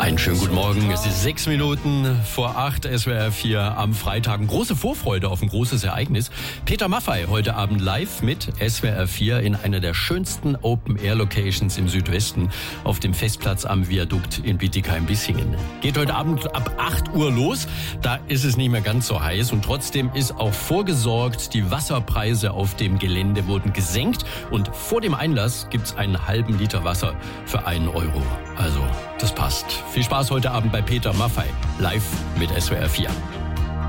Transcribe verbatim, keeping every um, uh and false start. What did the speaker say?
Einen schönen guten Morgen. Es ist sechs Minuten vor acht, S W R vier am Freitag. Eine große Vorfreude auf ein großes Ereignis. Peter Maffay heute Abend live mit S W R vier in einer der schönsten Open-Air-Locations im Südwesten auf dem Festplatz am Viadukt in Bietigheim-Bissingen. Geht heute Abend ab acht Uhr los. Da ist es nicht mehr ganz so heiß und trotzdem ist auch vorgesorgt. Die Wasserpreise auf dem Gelände wurden gesenkt und vor dem Einlass gibt's einen halben Liter Wasser für einen Euro. Also, das passt. Viel Spaß heute Abend bei Peter Maffay, live mit S W R vier.